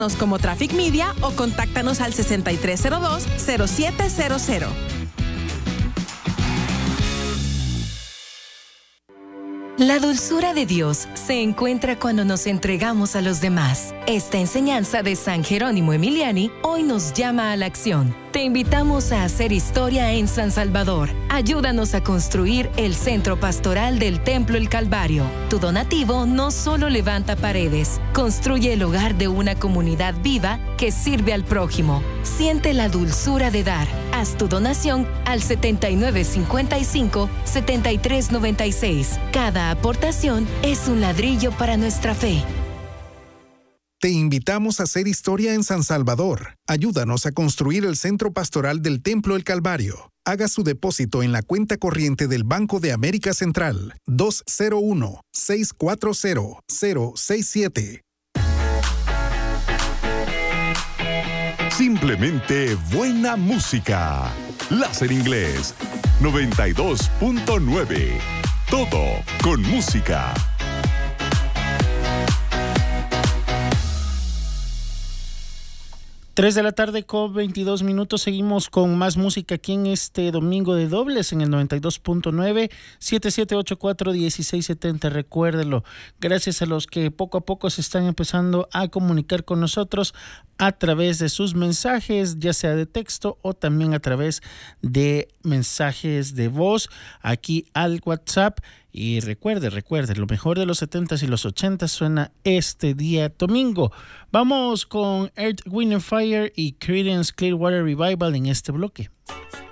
como Traffic Media o contáctanos al 6302-0700. La dulzura de Dios se encuentra cuando nos entregamos a los demás. Esta enseñanza de San Jerónimo Emiliani hoy nos llama a la acción. Te invitamos a hacer historia en San Salvador. Ayúdanos a construir el Centro Pastoral del Templo El Calvario. Tu donativo no solo levanta paredes, construye el hogar de una comunidad viva que sirve al prójimo. Siente la dulzura de dar. Haz tu donación al 7955-7396. Cada aportación es un ladrillo para nuestra fe. Te invitamos a hacer historia en San Salvador. Ayúdanos a construir el Centro Pastoral del Templo El Calvario. Haga su depósito en la cuenta corriente del Banco de América Central 201-640-067. Simplemente buena música. Láser Inglés 92.9. Todo con música. 3 de la tarde con 22 minutos. Seguimos con más música aquí en este domingo de dobles en el 92.9, 7784-1670. Recuérdelo. Gracias a los que poco a poco se están empezando a comunicar con nosotros a través de sus mensajes, ya sea de texto o también a través de mensajes de voz aquí al WhatsApp. Y recuerde, lo mejor de los 70s y los 80s suena este día domingo. Vamos con Earth, Wind and Fire y Creedence Clearwater Revival en este bloque.